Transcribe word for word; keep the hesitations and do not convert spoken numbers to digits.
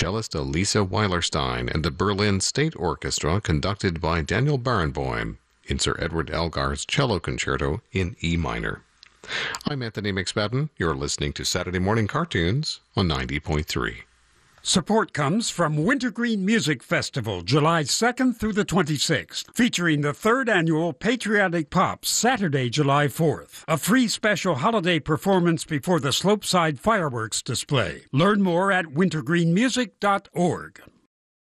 cellist Elisa Weilerstein and the Berlin State Orchestra conducted by Daniel Barenboim in Sir Edward Elgar's Cello Concerto in E minor. I'm Anthony McSpadden. You're listening to Saturday Morning Cartoons on ninety point three. Support comes from Wintergreen Music Festival, July second through the twenty-sixth, featuring the third annual Patriotic Pop, Saturday, July fourth. A free special holiday performance before the Slopeside fireworks display. Learn more at wintergreen music dot org.